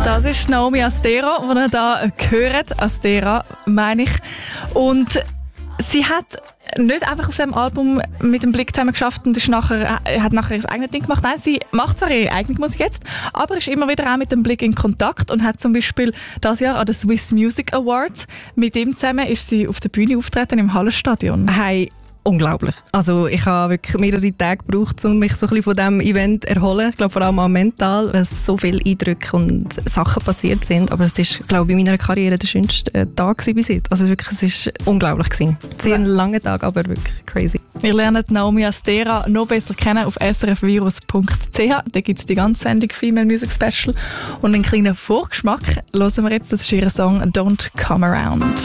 Das ist Naomi Astera, die ihr da hört. Astera, meine ich. Und sie hat nicht einfach auf diesem Album mit dem Blick zusammen geschafft und hat nachher ihr eigenes Ding gemacht. Nein, sie macht zwar ihre eigene Musik jetzt, aber ist immer wieder auch mit dem Blick in Kontakt und hat zum Beispiel dieses Jahr an den Swiss Music Awards mit ihm zusammen ist sie auf der Bühne auftreten im Hallenstadion. Hey, unglaublich. Also ich habe wirklich mehrere Tage gebraucht, um mich so ein bisschen von diesem Event zu erholen. Ich glaube vor allem auch mental, weil so viele Eindrücke und Sachen passiert sind. Aber es ist, glaube ich, in meiner Karriere der schönste Tag bis jetzt. Also wirklich, es war unglaublich gewesen. Sehr ein langer Tag, aber wirklich crazy. Wir lernen Naomi Astera noch besser kennen auf srfvirus.ch. Da gibt es die ganze Sendung Female Music Special. Und einen kleinen Vorgeschmack hören wir jetzt, das ist ihr Song «Don't Come Around».